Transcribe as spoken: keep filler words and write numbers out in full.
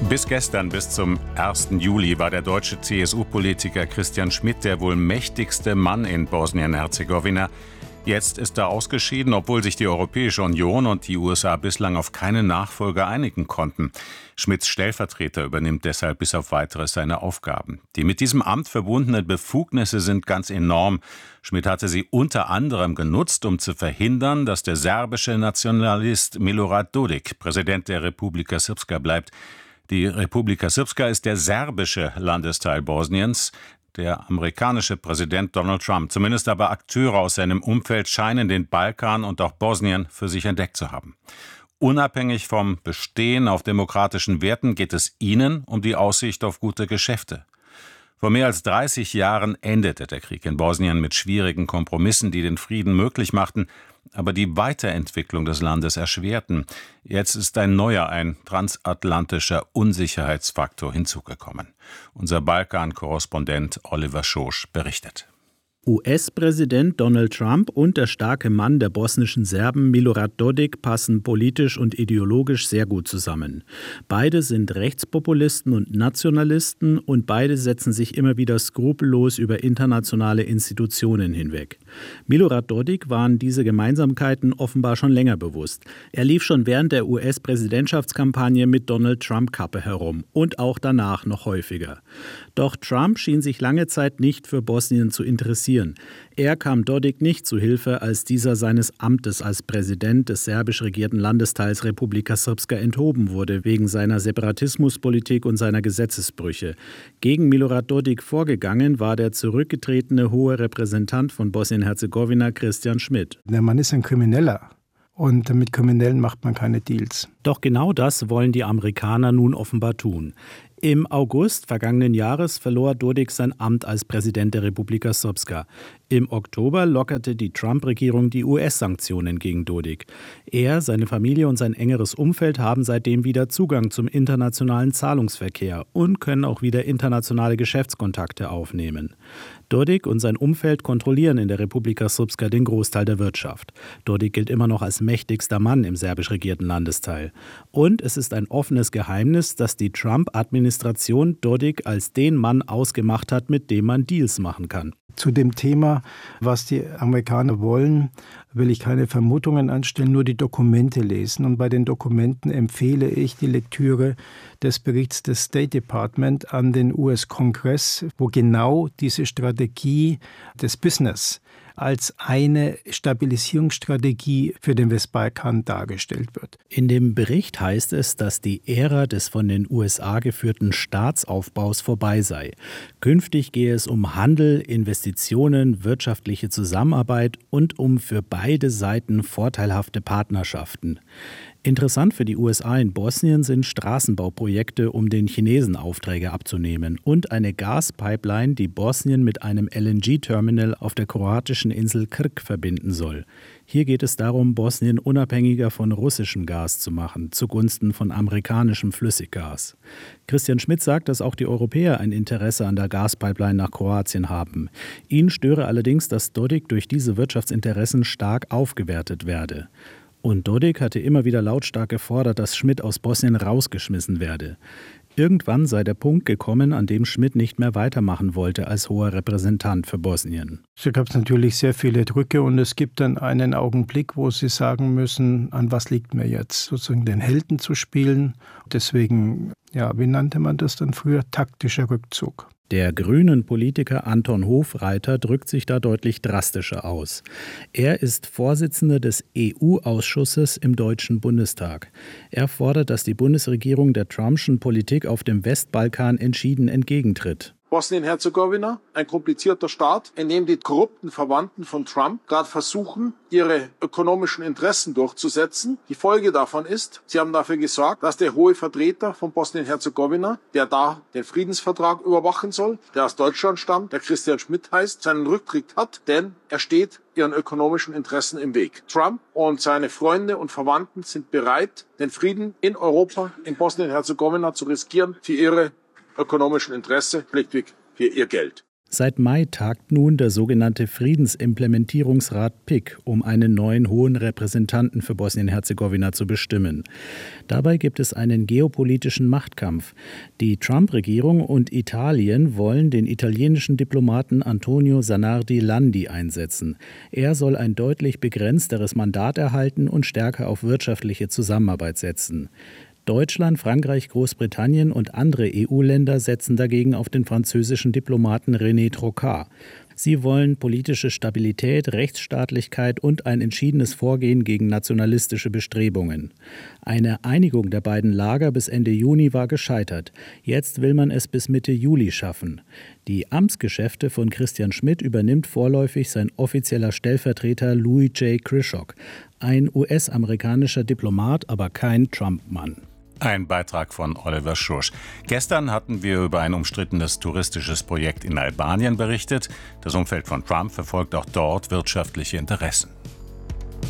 Bis gestern, bis zum ersten Juli, war der deutsche C S U-Politiker Christian Schmidt der wohl mächtigste Mann in Bosnien-Herzegowina. Jetzt ist er ausgeschieden, obwohl sich die Europäische Union und die U S A bislang auf keine Nachfolger einigen konnten. Schmidts Stellvertreter übernimmt deshalb bis auf Weiteres seine Aufgaben. Die mit diesem Amt verbundenen Befugnisse sind ganz enorm. Schmidt hatte sie unter anderem genutzt, um zu verhindern, dass der serbische Nationalist Milorad Dodik Präsident der Republika Srpska bleibt. Die Republika Srpska ist der serbische Landesteil Bosniens. Der amerikanische Präsident Donald Trump, zumindest aber Akteure aus seinem Umfeld, scheinen den Balkan und auch Bosnien für sich entdeckt zu haben. Unabhängig vom Bestehen auf demokratischen Werten geht es ihnen um die Aussicht auf gute Geschäfte. Vor mehr als dreißig Jahren endete der Krieg in Bosnien mit schwierigen Kompromissen, die den Frieden möglich machten, aber die Weiterentwicklung des Landes erschwerten. Jetzt ist ein neuer, ein transatlantischer Unsicherheitsfaktor hinzugekommen. Unser Balkan-Korrespondent Oliver Schosch berichtet. U S-Präsident Donald Trump und der starke Mann der bosnischen Serben Milorad Dodik passen politisch und ideologisch sehr gut zusammen. Beide sind Rechtspopulisten und Nationalisten und beide setzen sich immer wieder skrupellos über internationale Institutionen hinweg. Milorad Dodik waren diese Gemeinsamkeiten offenbar schon länger bewusst. Er lief schon während der U S-Präsidentschaftskampagne mit Donald Trump-Kappe herum und auch danach noch häufiger. Doch Trump schien sich lange Zeit nicht für Bosnien zu interessieren. Er kam Dodik nicht zu Hilfe, als dieser seines Amtes als Präsident des serbisch regierten Landesteils Republika Srpska enthoben wurde, wegen seiner Separatismuspolitik und seiner Gesetzesbrüche. Gegen Milorad Dodik vorgegangen war der zurückgetretene hohe Repräsentant von Bosnien-Herzegowina Christian Schmidt. Der Mann ist ein Krimineller. Und mit Kriminellen macht man keine Deals. Doch genau das wollen die Amerikaner nun offenbar tun. Im August vergangenen Jahres verlor Dodik sein Amt als Präsident der Republika Srpska. Im Oktober lockerte die Trump-Regierung die U S-Sanktionen gegen Dodik. Er, seine Familie und sein engeres Umfeld haben seitdem wieder Zugang zum internationalen Zahlungsverkehr und können auch wieder internationale Geschäftskontakte aufnehmen. Dodik und sein Umfeld kontrollieren in der Republika Srpska den Großteil der Wirtschaft. Dodik gilt immer noch als mächtigster Mann im serbisch regierten Landesteil. Und es ist ein offenes Geheimnis, dass die Trump-Administration Dodik als den Mann ausgemacht hat, mit dem man Deals machen kann. Zu dem Thema, was die Amerikaner wollen, will ich keine Vermutungen anstellen, nur die Dokumente lesen. Und bei den Dokumenten empfehle ich die Lektüre des Berichts des State Department an den U S-Kongress, wo genau diese Strategie des Business als eine Stabilisierungsstrategie für den Westbalkan dargestellt wird. In dem Bericht heißt es, dass die Ära des von den U S A geführten Staatsaufbaus vorbei sei. Künftig gehe es um Handel, Investitionen, wirtschaftliche Zusammenarbeit und um für beide Seiten vorteilhafte Partnerschaften. Interessant für die U S A in Bosnien sind Straßenbauprojekte, um den Chinesen Aufträge abzunehmen, und eine Gaspipeline, die Bosnien mit einem L N G-Terminal auf der kroatischen Insel Krk verbinden soll. Hier geht es darum, Bosnien unabhängiger von russischem Gas zu machen, zugunsten von amerikanischem Flüssiggas. Christian Schmidt sagt, dass auch die Europäer ein Interesse an der Gaspipeline nach Kroatien haben. Ihn störe allerdings, dass Dodik durch diese Wirtschaftsinteressen stark aufgewertet werde. Und Dodik hatte immer wieder lautstark gefordert, dass Schmidt aus Bosnien rausgeschmissen werde. Irgendwann sei der Punkt gekommen, an dem Schmidt nicht mehr weitermachen wollte als hoher Repräsentant für Bosnien. Da gab es natürlich sehr viele Drücke und es gibt dann einen Augenblick, wo sie sagen müssen, an was liegt mir jetzt, sozusagen den Helden zu spielen. Deswegen, ja, wie nannte man das dann früher? Taktischer Rückzug. Der grünen Politiker Anton Hofreiter drückt sich da deutlich drastischer aus. Er ist Vorsitzender des E U-Ausschusses im Deutschen Bundestag. Er fordert, dass die Bundesregierung der Trumpschen Politik auf dem Westbalkan entschieden entgegentritt. Bosnien-Herzegowina, ein komplizierter Staat, in dem die korrupten Verwandten von Trump gerade versuchen, ihre ökonomischen Interessen durchzusetzen. Die Folge davon ist, sie haben dafür gesorgt, dass der hohe Vertreter von Bosnien-Herzegowina, der da den Friedensvertrag überwachen soll, der aus Deutschland stammt, der Christian Schmidt heißt, seinen Rücktritt hat, denn er steht ihren ökonomischen Interessen im Weg. Trump und seine Freunde und Verwandten sind bereit, den Frieden in Europa, in Bosnien-Herzegowina zu riskieren für ihre ökonomischen Interesse, schlichtweg für ihr Geld. Seit Mai tagt nun der sogenannte Friedensimplementierungsrat P I C, um einen neuen hohen Repräsentanten für Bosnien-Herzegowina zu bestimmen. Dabei gibt es einen geopolitischen Machtkampf. Die Trump-Regierung und Italien wollen den italienischen Diplomaten Antonio Zanardi Landi einsetzen. Er soll ein deutlich begrenzteres Mandat erhalten und stärker auf wirtschaftliche Zusammenarbeit setzen. Deutschland, Frankreich, Großbritannien und andere E U-Länder setzen dagegen auf den französischen Diplomaten René Trocard. Sie wollen politische Stabilität, Rechtsstaatlichkeit und ein entschiedenes Vorgehen gegen nationalistische Bestrebungen. Eine Einigung der beiden Lager bis Ende Juni war gescheitert. Jetzt will man es bis Mitte Juli schaffen. Die Amtsgeschäfte von Christian Schmidt übernimmt vorläufig sein offizieller Stellvertreter Louis J. Krischock, ein U S-amerikanischer Diplomat, aber kein Trump-Mann. Ein Beitrag von Oliver Schursch. Gestern hatten wir über ein umstrittenes touristisches Projekt in Albanien berichtet. Das Umfeld von Trump verfolgt auch dort wirtschaftliche Interessen.